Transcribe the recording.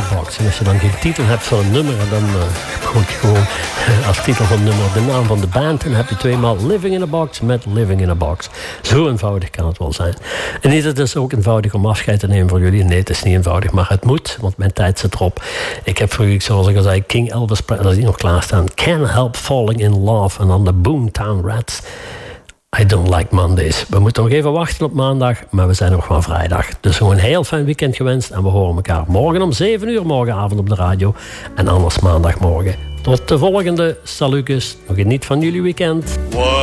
Box. En als je dan geen titel hebt voor een nummer, dan moet je gewoon als titel van het nummer de naam van de band. En dan heb je tweemaal Living in a Box met Living in a Box. Zo eenvoudig kan het wel zijn. En niet, het is ook eenvoudig om afscheid te nemen voor jullie. Nee, het is niet eenvoudig, maar het moet, want mijn tijd zit erop. Ik heb voor jullie, zoals ik al zei, King Elvis Presley, dat is nog klaarstaan. Can't Help Falling in Love. En dan de Boomtown Rats. I don't like Mondays. We moeten nog even wachten op maandag, maar we zijn nog van vrijdag. Dus gewoon een heel fijn weekend gewenst. En we horen elkaar morgen om 7 uur, morgenavond op de radio. En anders maandagmorgen. Tot de volgende. Salutjes. Nog geniet van jullie weekend.